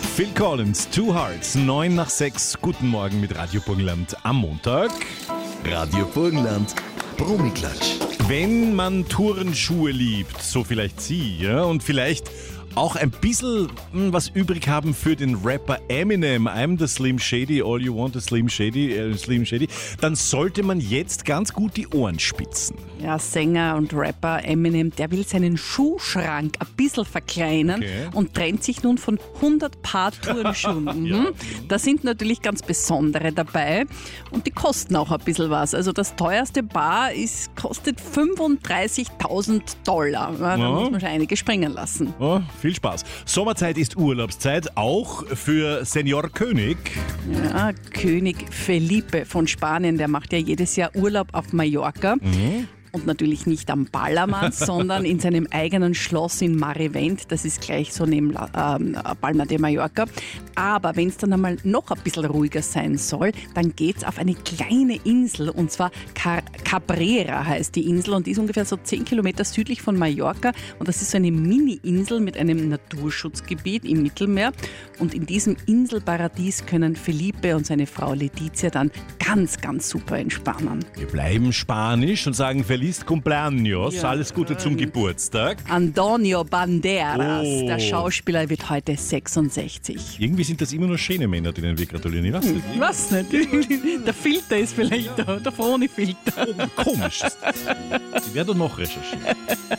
Phil Collins, Two Hearts, 9 nach 6. Guten Morgen mit Radio Burgenland am Montag. Radio Burgenland, Bromiklatsch. Wenn man Turnschuhe liebt, so vielleicht Sie, ja, und vielleicht auch ein bisschen was übrig haben für den Rapper Eminem, I'm the Slim Shady, all you want is Slim Shady, dann sollte man jetzt ganz gut die Ohren spitzen. Ja, Sänger und Rapper Eminem, der will seinen Schuhschrank ein bisschen verkleinern und trennt sich nun von 100 Paar Turnschuhen. Ja. Da sind natürlich ganz besondere dabei und die kosten auch ein bisschen was. Also das teuerste Paar kostet $35.000. Ja, da muss man schon einige springen lassen. Oh, viel Spaß. Sommerzeit ist Urlaubszeit, auch für Senior König. Ja, König Felipe von Spanien, der macht ja jedes Jahr Urlaub auf Mallorca. Und natürlich nicht am Ballermann, sondern in seinem eigenen Schloss in Marivent. Das ist gleich so neben Palma de Mallorca. Aber wenn es dann einmal noch ein bisschen ruhiger sein soll, dann geht's auf eine kleine Insel. Und zwar Cabrera heißt die Insel. Und die ist ungefähr so 10 Kilometer südlich von Mallorca. Und das ist so eine Mini-Insel mit einem Naturschutzgebiet im Mittelmeer. Und in diesem Inselparadies können Felipe und seine Frau Letizia dann ganz, ganz super entspannen. Wir bleiben spanisch und sagen Feliz Cumpleaños, ja. Alles Gute zum Geburtstag. Antonio Banderas, Oh. der Schauspieler, wird heute 66. Irgendwie sind das immer nur schöne Männer, denen wir gratulieren. Ich weiß nicht. Ich weiß nicht, der Filter ist vielleicht da, der ohne Filter. Komisch. Ich werde noch recherchieren.